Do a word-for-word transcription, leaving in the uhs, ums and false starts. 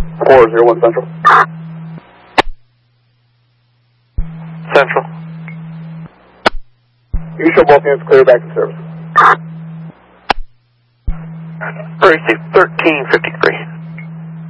four zero one Central. Central. You show both units clear back to service. thirty-six thirteen fifty-three.